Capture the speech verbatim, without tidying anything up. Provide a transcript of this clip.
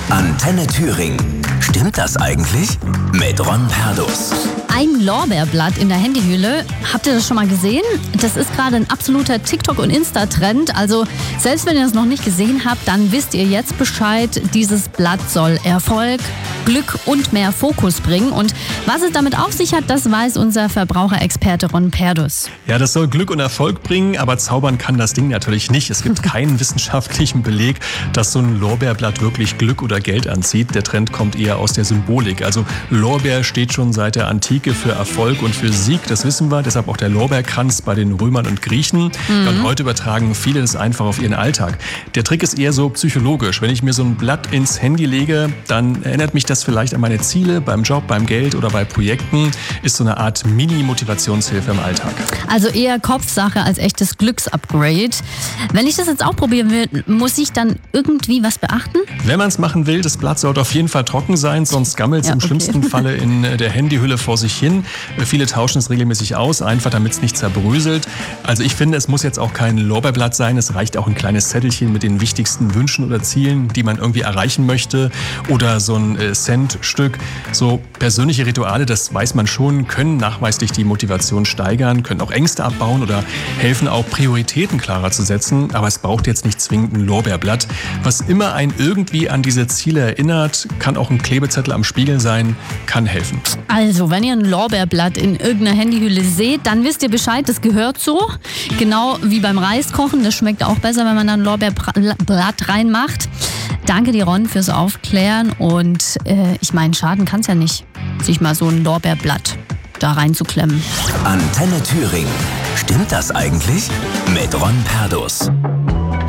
Antenne Thüringen. Stimmt das eigentlich? Mit Ron Perdus. Ein Lorbeerblatt in der Handyhülle. Habt ihr das schon mal gesehen? Das ist gerade ein absoluter TikTok- und Insta-Trend. Also selbst wenn ihr das noch nicht gesehen habt, dann wisst ihr jetzt Bescheid. Dieses Blatt soll Erfolg, Glück und mehr Fokus bringen. Und was es damit auf sich hat, das weiß unser Verbraucherexperte Ron Perdus. Ja, das soll Glück und Erfolg bringen, aber zaubern kann das Ding natürlich nicht. Es gibt keinen wissenschaftlichen Beleg, dass so ein Lorbeerblatt wirklich Glück oder Geld anzieht. Der Trend kommt eher aus der Symbolik. Also Lorbeer steht schon seit der Antike für Erfolg und für Sieg, das wissen wir. Deshalb auch der Lorbeerkranz bei den Römern und Griechen. Mhm. Und heute übertragen viele das einfach auf ihren Alltag. Der Trick ist eher so psychologisch. Wenn ich mir so ein Blatt ins Handy lege, dann erinnert mich das vielleicht an meine Ziele beim Job, beim Geld oder bei Projekten. Ist so eine Art Mini-Motivationshilfe im Alltag. Also eher Kopfsache als echtes Glücksupgrade. Wenn ich das jetzt auch probieren will, muss ich dann irgendwie was beachten? Wenn man es machen will, das Blatt sollte auf jeden Fall trocken sein, sonst gammelt es Ja, im okay. schlimmsten Falle in der Handyhülle vor sich hin. Viele tauschen es regelmäßig aus, einfach damit es nicht zerbröselt. Also ich finde, es muss jetzt auch kein Lorbeerblatt sein. Es reicht auch ein kleines Zettelchen mit den wichtigsten Wünschen oder Zielen, die man irgendwie erreichen möchte. Oder so ein äh, Centstück. So persönliche Rituale, das weiß man schon, können nachweislich die Motivation steigern, können auch Ängste abbauen oder helfen auch Prioritäten klarer zu setzen. Aber es braucht jetzt nicht zwingend ein Lorbeerblatt. Was immer einen irgendwie an diese Ziele erinnert, kann auch ein Klebezettel am Spiegel sein, kann helfen. Also, wenn ihr ein Lorbeerblatt in irgendeiner Handyhülle seht, dann wisst ihr Bescheid, das gehört so. Genau wie beim Reiskochen, das schmeckt auch besser, wenn man da ein Lorbeerblatt reinmacht. Danke dir, Ron, fürs Aufklären und äh, ich meine, schaden kann es ja nicht, sich mal so ein Lorbeerblatt da reinzuklemmen. Antenne Thüringen. Stimmt das eigentlich? Mit Ron Perdus.